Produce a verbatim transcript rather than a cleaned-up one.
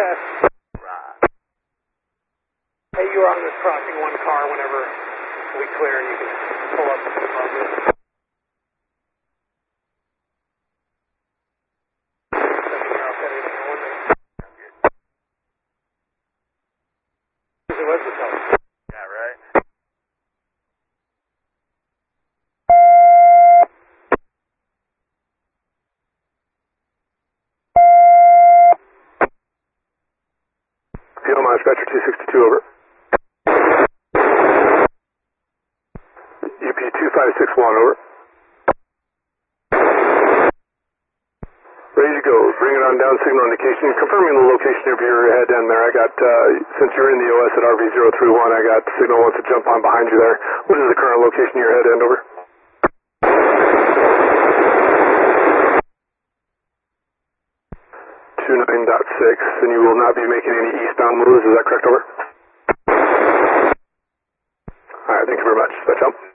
test. Hey, you are on this crossing one car whenever we clear and you can pull up above this. It was the test. Yeah, right. Field Dispatcher two sixty-two, over. U P two five six one, over. Ready to go. Bring it on down, signal indication. Confirming the location of your head end there. I got, uh, since you're in the O S at R V zero three one, I got signal wants to jump on behind you there. What is the current location of your head end, over? two nine point six, and you will not be making any eastbound moves, is that correct, over? Alright, thank you very much. That jump?